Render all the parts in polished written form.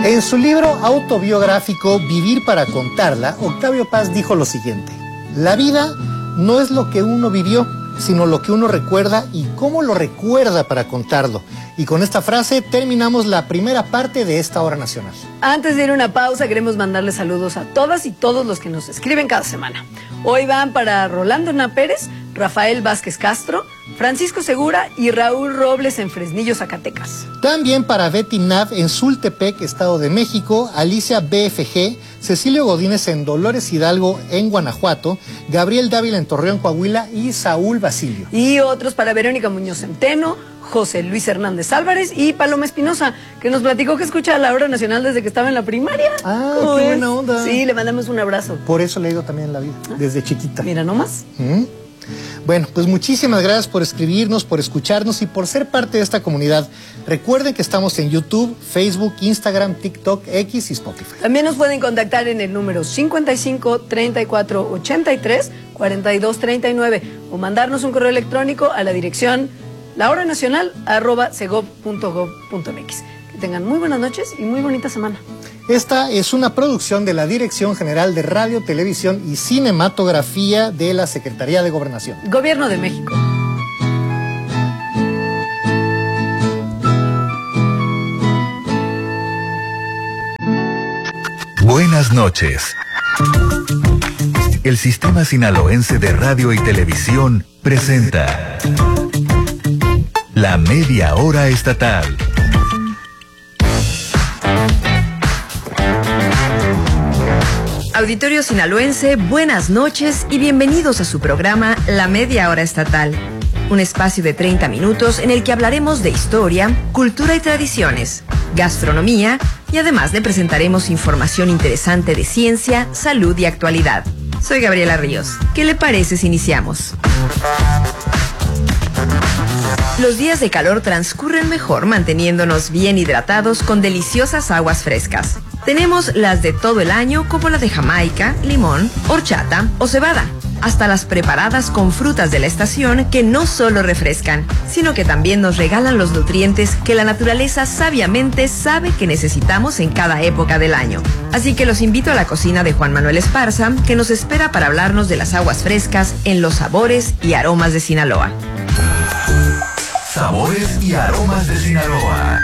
En su libro autobiográfico Vivir para contarla, Octavio Paz dijo lo siguiente: la vida no es lo que uno vivió, sino lo que uno recuerda y cómo lo recuerda para contarlo. Y con esta frase terminamos la primera parte de esta hora nacional. Antes de ir a una pausa, queremos mandarle saludos a todas y todos los que nos escriben cada semana. Hoy van para Rolando Hernán Pérez, Rafael Vázquez Castro, Francisco Segura y Raúl Robles en Fresnillo, Zacatecas. También para Betty Nav en Sultepec, Estado de México, Alicia BFG, Cecilio Godínez en Dolores Hidalgo en Guanajuato, Gabriel Dávila en Torreón, Coahuila y Saúl Basilio. Y otros para Verónica Muñoz Centeno, José Luis Hernández Álvarez y Paloma Espinosa, que nos platicó que escucha la hora nacional desde que estaba en la primaria. Ah, qué buena onda. Sí, le mandamos un abrazo. Por eso le he ido también en la vida, desde chiquita. Mira nomás. Bueno, pues muchísimas gracias por escribirnos, por escucharnos y por ser parte de esta comunidad. Recuerden que estamos en YouTube, Facebook, Instagram, TikTok, X y Spotify. También nos pueden contactar en el número 55 34 83 42 39 o mandarnos un correo electrónico a la dirección lahoranacional@segov.gov.mx. Que tengan muy buenas noches y muy bonita semana. Esta es una producción de la Dirección General de Radio, Televisión y Cinematografía de la Secretaría de Gobernación. Gobierno de México. Buenas noches. El Sistema Sinaloense de Radio y Televisión presenta La Media Hora Estatal. Auditorio sinaloense, buenas noches y bienvenidos a su programa La Media Hora Estatal. Un espacio de 30 minutos en el que hablaremos de historia, cultura y tradiciones, gastronomía y además le presentaremos información interesante de ciencia, salud y actualidad. Soy Gabriela Ríos. ¿Qué le parece si iniciamos? Los días de calor transcurren mejor manteniéndonos bien hidratados con deliciosas aguas frescas. Tenemos las de todo el año como la de Jamaica, limón, horchata o cebada, hasta las preparadas con frutas de la estación que no solo refrescan, sino que también nos regalan los nutrientes que la naturaleza sabiamente sabe que necesitamos en cada época del año. Así que los invito a la cocina de Juan Manuel Esparza, que nos espera para hablarnos de las aguas frescas en los sabores y aromas de Sinaloa. Sabores y aromas de Sinaloa.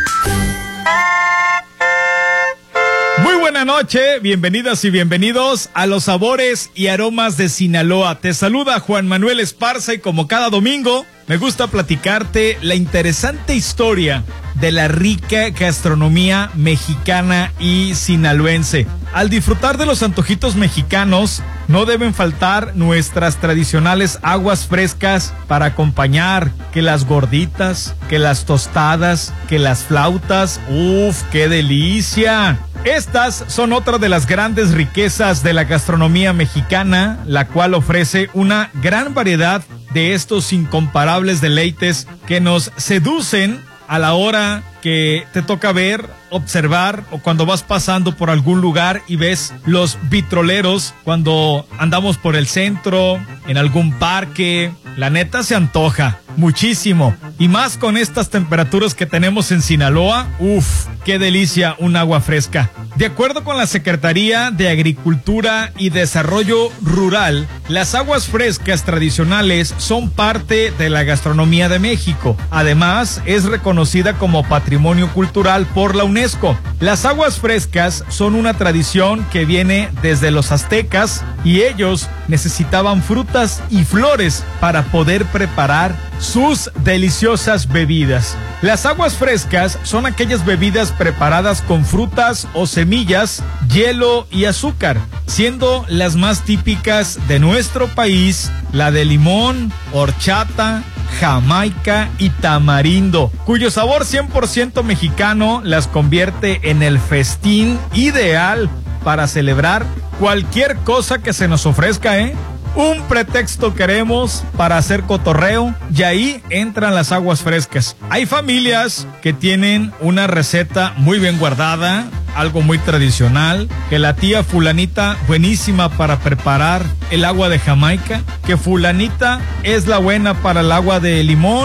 Muy buena noche, bienvenidas y bienvenidos a los sabores y aromas de Sinaloa. Te saluda Juan Manuel Esparza y como cada domingo me gusta platicarte la interesante historia de la rica gastronomía mexicana y sinaloense. Al disfrutar de los antojitos mexicanos, no deben faltar nuestras tradicionales aguas frescas para acompañar, que las gorditas, que las tostadas, que las flautas. ¡Uf, qué delicia! Estas son otra de las grandes riquezas de la gastronomía mexicana, la cual ofrece una gran variedad de estos incomparables deleites que nos seducen a la hora que te toca ver, observar o cuando vas pasando por algún lugar y ves los vitroleros cuando andamos por el centro, en algún parque. La neta se antoja muchísimo y más con estas temperaturas que tenemos en Sinaloa. ¡Uf! ¡Qué delicia un agua fresca! De acuerdo con la Secretaría de Agricultura y Desarrollo Rural, las aguas frescas tradicionales son parte de la gastronomía de México. Además, es reconocida como patrimonio cultural por la UNESCO. Las aguas frescas son una tradición que viene desde los aztecas y ellos necesitaban frutas y flores para poder preparar sus deliciosas bebidas. Las aguas frescas son aquellas bebidas preparadas con frutas o semillas, hielo y azúcar, siendo las más típicas de nuestro país la de limón, horchata, jamaica y tamarindo, cuyo sabor 100% mexicano las convierte en el festín ideal para celebrar cualquier cosa que se nos ofrezca, Un pretexto queremos para hacer cotorreo y ahí entran las aguas frescas. Hay familias que tienen una receta muy bien guardada, algo muy tradicional, que la tía fulanita buenísima para preparar el agua de Jamaica, que fulanita es la buena para el agua de limón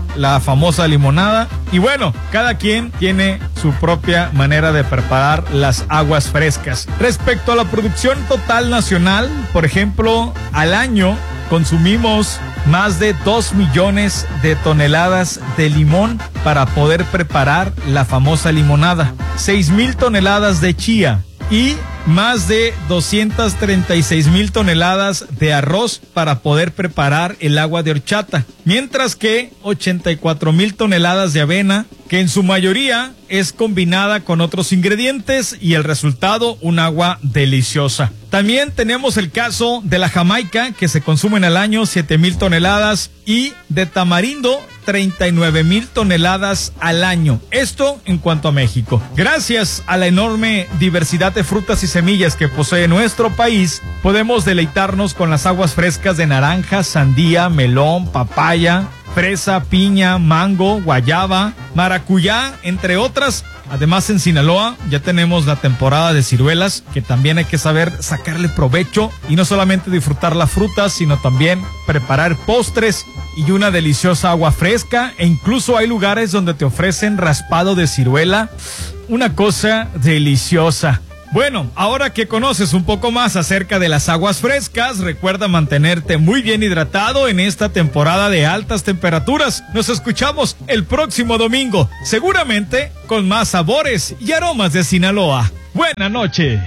la famosa limonada. Y bueno, cada quien tiene su propia manera de preparar las aguas frescas. Respecto a la producción total nacional, por ejemplo, al año consumimos más de 2 millones de toneladas de limón para poder preparar la famosa limonada, 6,000 toneladas de chía y más de 236,000 toneladas de arroz para poder preparar el agua de horchata, mientras que 84,000 toneladas de avena, que en su mayoría es combinada con otros ingredientes y el resultado un agua deliciosa. También tenemos el caso de la jamaica, que se consumen al año 7,000 toneladas, y de tamarindo 39,000 toneladas al año. Esto en cuanto a México. Gracias a la enorme diversidad de frutas y semillas que posee nuestro país, podemos deleitarnos con las aguas frescas de naranja, sandía, melón, papaya, fresa, piña, mango, guayaba, maracuyá, entre otras. Además, en Sinaloa ya tenemos la temporada de ciruelas, que también hay que saber sacarle provecho y no solamente disfrutar la fruta, sino también preparar postres y una deliciosa agua fresca, e incluso hay lugares donde te ofrecen raspado de ciruela, una cosa deliciosa. Bueno, ahora que conoces un poco más acerca de las aguas frescas, recuerda mantenerte muy bien hidratado en esta temporada de altas temperaturas. Nos escuchamos el próximo domingo, seguramente con más sabores y aromas de Sinaloa. Buena noche.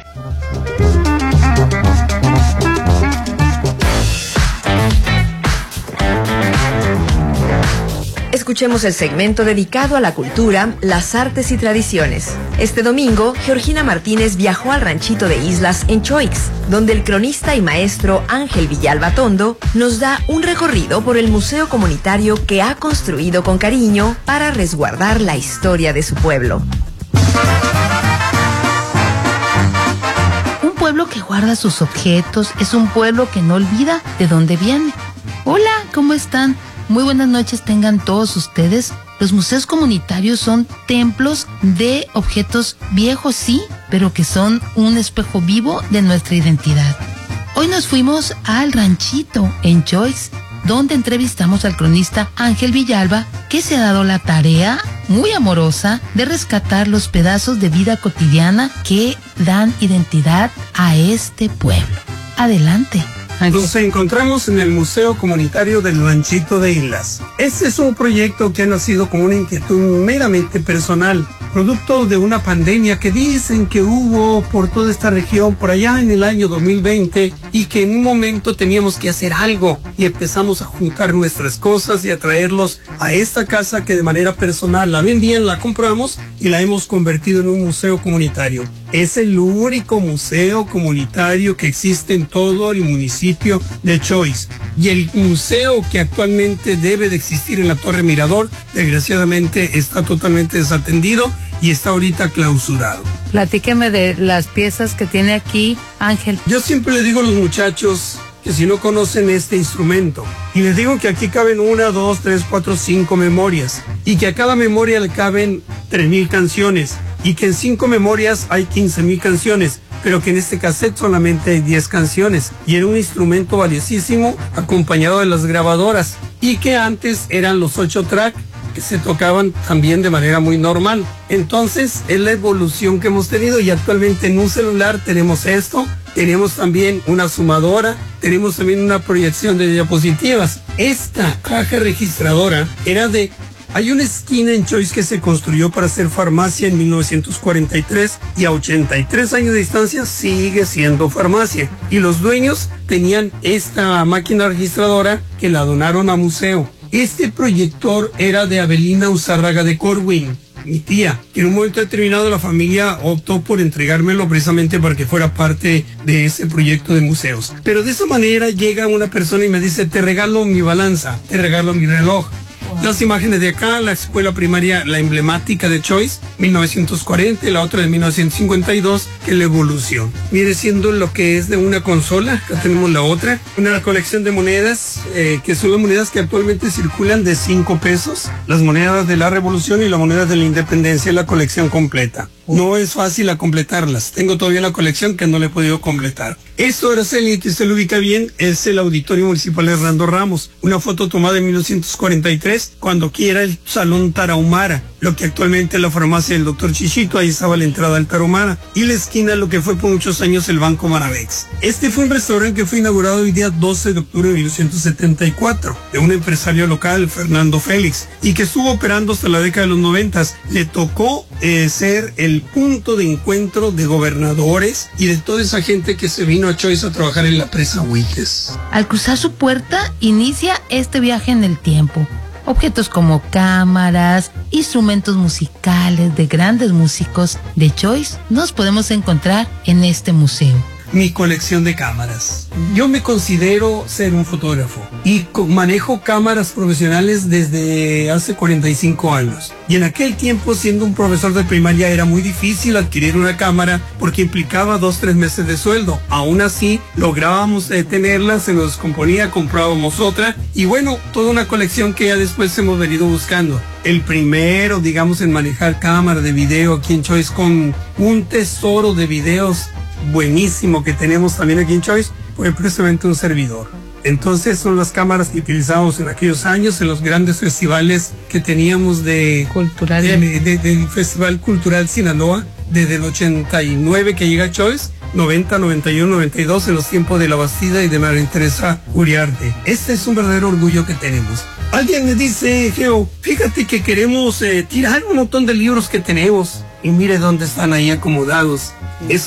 Escuchemos el segmento dedicado a la cultura, las artes y tradiciones. Este domingo, Georgina Martínez viajó al ranchito de Islas en Choix, donde el cronista y maestro Ángel Villalba Tondo nos da un recorrido por el museo comunitario que ha construido con cariño para resguardar la historia de su pueblo. Un pueblo que guarda sus objetos es un pueblo que no olvida de dónde viene. Hola, ¿cómo están? Muy buenas noches tengan todos ustedes. Los museos comunitarios son templos de objetos viejos, sí, pero que son un espejo vivo de nuestra identidad. Hoy nos fuimos al ranchito en Choix, donde entrevistamos al cronista Ángel Villalba, que se ha dado la tarea muy amorosa de rescatar los pedazos de vida cotidiana que dan identidad a este pueblo. Adelante. Nos encontramos en el Museo Comunitario del Ranchito de Islas. Este es un proyecto que ha nacido como una inquietud meramente personal, producto de una pandemia que dicen que hubo por toda esta región por allá en el año 2020 y que en un momento teníamos que hacer algo y empezamos a juntar nuestras cosas y a traerlos a esta casa que de manera personal la vendían, la compramos y la hemos convertido en un museo comunitario. Es el único museo comunitario que existe en todo el municipio de Choix. Y el museo que actualmente debe de existir en la Torre Mirador, desgraciadamente está totalmente desatendido y está ahorita clausurado. Platíqueme de las piezas que tiene aquí, Ángel. Yo siempre le digo a los muchachos que si no conocen este instrumento, y les digo que aquí caben 1, 2, 3, 4, 5 memorias, y que a cada memoria le caben 3,000 canciones, y que en 5 memorias hay 15,000 canciones, pero que en este cassette solamente hay 10 canciones, y era un instrumento valiosísimo acompañado de las grabadoras, y que antes eran los 8 track que se tocaban también de manera muy normal. Entonces es la evolución que hemos tenido, y actualmente en un celular tenemos esto, tenemos también una sumadora, tenemos también una proyección de diapositivas. Esta caja registradora era de... Hay una esquina en Choix que se construyó para hacer farmacia en 1943 y a 83 años de distancia sigue siendo farmacia. Y los dueños tenían esta máquina registradora que la donaron a museo. Este proyector era de Abelina Uzárraga de Corwin, mi tía, que en un momento determinado la familia optó por entregármelo precisamente para que fuera parte de ese proyecto de museos. Pero de esa manera llega una persona y me dice, te regalo mi balanza, te regalo mi reloj. Las imágenes de acá, la escuela primaria, la emblemática de Choix, 1940, y la otra de 1952, que es la evolución. Viene siendo lo que es de una consola, acá tenemos la otra, una colección de monedas, que son las monedas que actualmente circulan de 5 pesos, las monedas de la Revolución y las monedas de la Independencia, la colección completa. No es fácil a completarlas. Tengo todavía la colección que no le he podido completar. Esto, Araceli, que usted lo ubica bien, es el Auditorio Municipal Hernando Ramos. Una foto tomada en 1943, cuando aquí era el Salón Tarahumara, lo que actualmente es la farmacia del Dr. Chichito. Ahí estaba la entrada al Tarahumara. Y la esquina, lo que fue por muchos años el Banco Maravex. Este fue un restaurante que fue inaugurado el día 12 de octubre de 1974, de un empresario local, Fernando Félix, y que estuvo operando hasta la década de los 90. Le tocó ser el punto de encuentro de gobernadores y de toda esa gente que se vino a Choice a trabajar en la presa Huites. Al cruzar su puerta, inicia este viaje en el tiempo. Objetos como cámaras, instrumentos musicales de grandes músicos de Choice nos podemos encontrar en este museo. Mi colección de cámaras. Yo me considero ser un fotógrafo y manejo cámaras profesionales desde hace 45 años. Y en aquel tiempo, siendo un profesor de primaria, era muy difícil adquirir una cámara porque implicaba 2-3 meses de sueldo. Aún así, lográbamos tenerla, se nos descomponía, comprábamos otra y bueno, toda una colección que ya después hemos venido buscando. El primero, digamos, en manejar cámara de video aquí en Choice, con un tesoro de videos buenísimo que tenemos también aquí en Choice, fue precisamente un servidor. Entonces son las cámaras que utilizábamos en aquellos años en los grandes festivales que teníamos del Festival Cultural Sinaloa, desde el 89 que llega a Choice, 90, 91, 92, en los tiempos de La Bastida y de María Teresa Uriarte. Este es un verdadero orgullo que tenemos. Alguien me dice, Geo, fíjate que queremos tirar un montón de libros que tenemos y mire dónde están ahí acomodados.